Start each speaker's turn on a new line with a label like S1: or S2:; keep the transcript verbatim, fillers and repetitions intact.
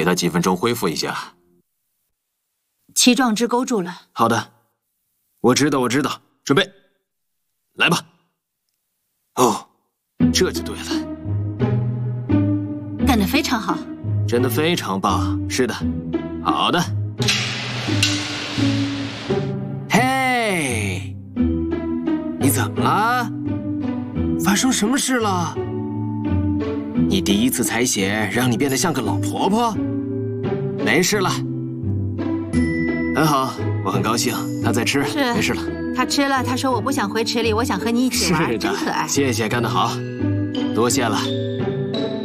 S1: 给他几分钟恢复一下。
S2: 七壮志勾住了。
S1: 好的，我知道，我知道，准备，来吧。哦，这就对了，
S2: 干得非常好，
S1: 真的非常棒。是的，好的。嘿，你怎么了？发生什么事了？你第一次采血让你变得像个老婆婆？没事了，很好，我很高兴。他在吃，
S2: 是
S1: 没事了。
S2: 他吃了，他说我不想回池里，我想和你一起玩，
S1: 是的，
S2: 真可爱。
S1: 谢谢，干得好，多谢了。